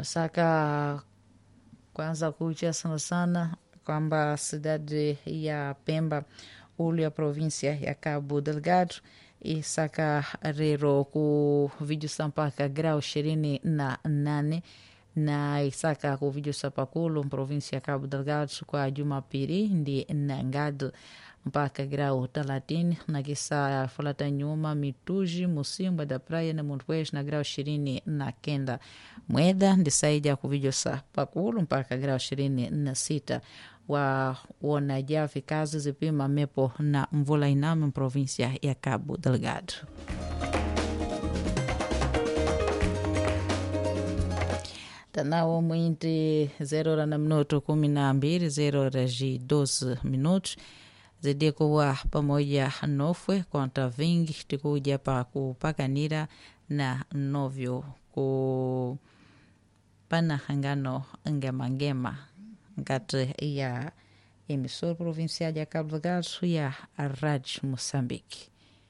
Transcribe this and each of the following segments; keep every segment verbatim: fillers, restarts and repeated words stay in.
Saka kwanza kucha sana sana kwamba cidade ya Pemba ulu ya província ya Cabo Delgado isaka rero ku vijusa mpaka grau ishirini na nane na isaka ku vijusa pakulu província ya Cabo Delgado kwa Jumapili ndi nangado mpaka grau thelathini na kisa fulata nyuma Mituji, Musimba da Praia na Montepuez na grau ishirini na kenda. Mweda ndisaija kuvijosa pakulu mpaka grau ishirini na sita wa wona vikazi zipima mepo na mvula iname província ya Cabo Delgado. Tanao mwinti zero hora na minuto kumi na mbili zero hora ji doze minutos zidikuwa pamoja nofwe konta vingi tikuja pa kupakanira na novyo ku pana hangano ngema-ngema ngati ya emissora provincial ya Cabo Delgado ya Rádio Moçambique.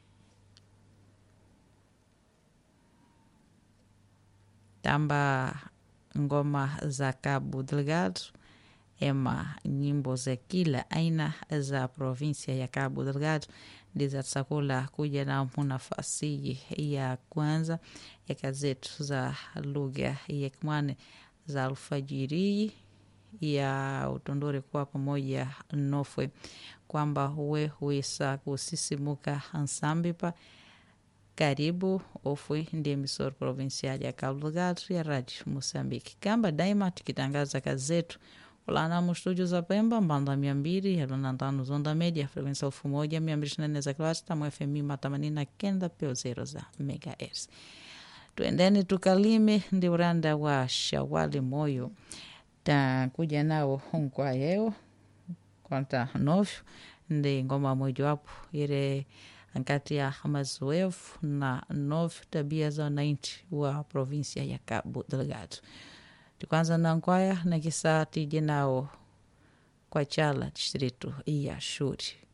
Tamba ngoma za Cabo Delgado ema nyimbo za kila aina za província ya Cabo Delgado ndizatsakula kuja na nafasi ya kwanza ya kazetu za lugha ya Kimwani za alfajiri ya utondore kwa pamoja nofwe kwamba huwe huisa kusisimuka ansambipa karibu ofwe ndi emissora provincial ya Cabo Delgado ya Rádio Moçambique. Kamba daima tukitangaza kazi zetu ulana mu studio za Pemba mbanda mia mbili yalona ntano zonda media frequência elfu moja mia mbili ishirini na nne za kilowati tamu F M matamanini na kenda peo zero za megahertz. Tuendeni tukalime ndi uranda wa Shawali Moyo ta kuja nao hunkwa yeo konta novyo ndi ngoma mojo wapo ire ankati ya mazoefu na novyo tabia za wananchi wa província ya Cabo Delgado. Tukwanza na nkwaya na kisa tije nao kwa chala distrito ya Shuri.